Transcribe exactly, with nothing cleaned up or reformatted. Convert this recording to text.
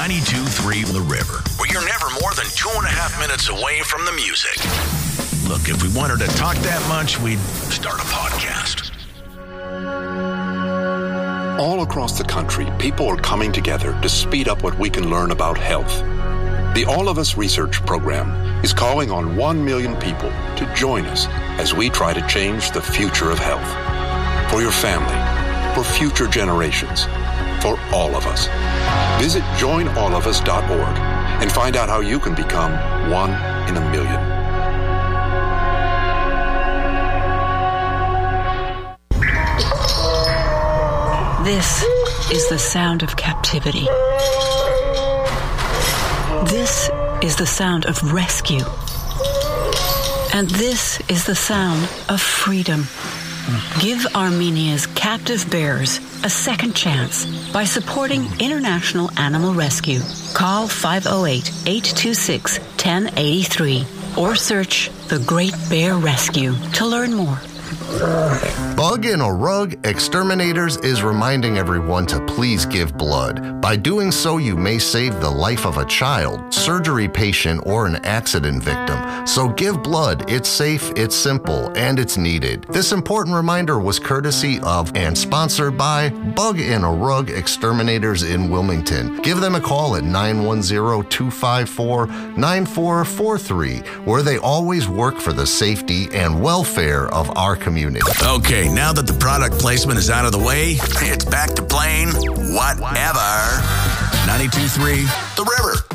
ninety-two point three The River, where you're never more than two and a half minutes away from the music. Look, if we wanted to talk that much, we'd start a podcast. All across the country, people are coming together to speed up what we can learn about health. The All of Us Research Program is calling on one million people to join us as we try to change the future of health. For your family, for future generations, for all of us. Visit join all of us dot org and find out how you can become one in a million. This is the sound of captivity. This is the sound of rescue. And this is the sound of freedom. Give Armenia's captive bears a second chance by supporting International Animal Rescue. Call five oh eight, eight two six, one oh eight three or search The Great Bear Rescue to learn more. Bug in a Rug Exterminators is reminding everyone to please give blood. By doing so, you may save the life of a child, surgery patient, or an accident victim. So give blood. It's safe, it's simple, and it's needed. This important reminder was courtesy of and sponsored by Bug in a Rug Exterminators in Wilmington. Give them a call at nine one zero, two five four, nine four four three, where they always work for the safety and welfare of our community. Okay, now that the product placement is out of the way, it's back to playing whatever. ninety-two point three The River.